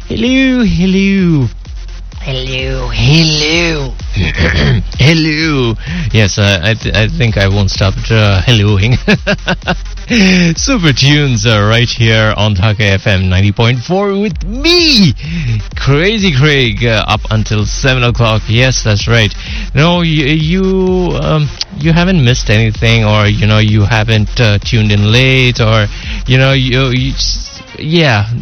Hello, hello. Hello, hello. Hello. Yes, I think I won't stop helloing. Super tunes right here on Dhaka FM 90.4 with me, Crazy Craig, up until 7 o'clock. Yes, that's right. No, you haven't missed anything, or you haven't tuned in late, or yeah.